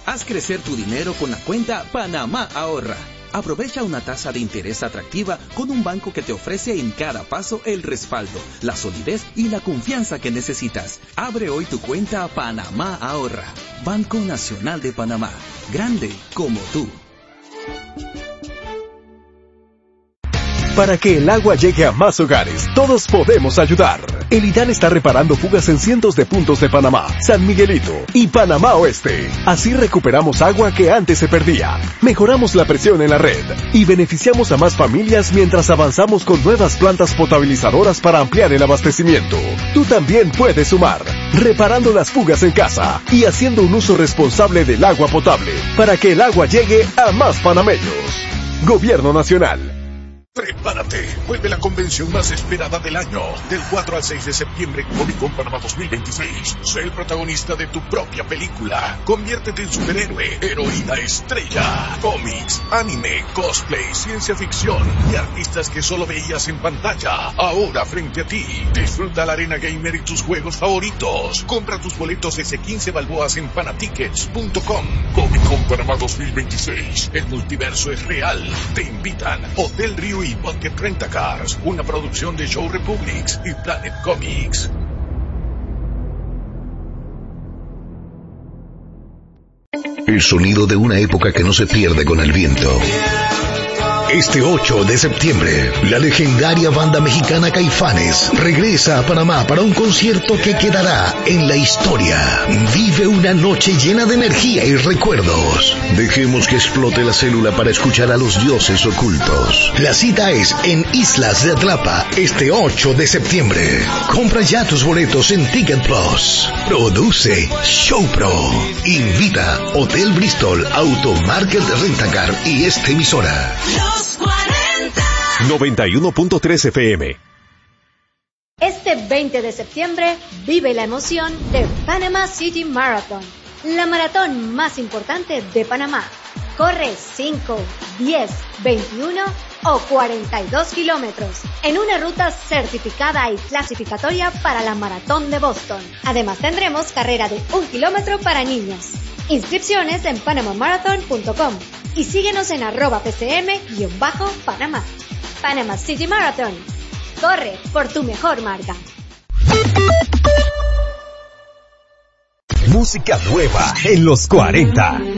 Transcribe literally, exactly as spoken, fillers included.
Haz crecer tu dinero con la cuenta Panamá Ahorra. Aprovecha una tasa de interés atractiva con un banco que te ofrece en cada paso el respaldo, la solidez y la confianza que necesitas. Abre hoy tu cuenta Panamá Ahorra. Banco Nacional de Panamá. Grande como tú. Para que el agua llegue a más hogares, todos podemos ayudar. El I D A N está reparando fugas en cientos de puntos de Panamá, San Miguelito y Panamá Oeste. Así recuperamos agua que antes se perdía, mejoramos la presión en la red y beneficiamos a más familias mientras avanzamos con nuevas plantas potabilizadoras para ampliar el abastecimiento. Tú también puedes sumar, reparando las fugas en casa y haciendo un uso responsable del agua potable, para que el agua llegue a más panameños. Gobierno Nacional. Prepárate, vuelve la convención más esperada del año. Del cuatro al seis de septiembre, Comic Con Panamá dos mil veintiséis. Sé el protagonista de tu propia película. Conviértete en superhéroe, heroína estrella. Cómics, anime, cosplay, ciencia ficción y artistas que solo veías en pantalla. Ahora frente a ti. Disfruta la Arena Gamer y tus juegos favoritos. Compra tus boletos desde quince balboas en panatickets punto com. Comic Con Panamá dos mil veintiséis. El multiverso es real. Te invitan Hotel Río y Bucket Rent-A-Cars, una producción de Show Republics y Planet Comics. El sonido de una época que no se pierde con el viento. Este ocho de septiembre, la legendaria banda mexicana Caifanes regresa a Panamá para un concierto que quedará en la historia. Vive una noche llena de energía y recuerdos. Dejemos que explote la célula para escuchar a los dioses ocultos. La cita es en Islas de Atlapa, este ocho de septiembre. Compra ya tus boletos en Ticket Plus. Produce Showpro. Invita Hotel Bristol, Automarket Rentacar y esta emisora. noventa y uno punto tres F M. Este veinte de septiembre vive la emoción de Panama City Marathon, la maratón más importante de Panamá. Corre cinco, diez, veintiuno o cuarenta y dos kilómetros en una ruta certificada y clasificatoria para la Maratón de Boston. Además tendremos carrera de un kilómetro para niños. Inscripciones en panama marathon punto com y síguenos en arroba pcm-panamá. Panama City Marathon. Corre por tu mejor marca. Música nueva en los cuarenta.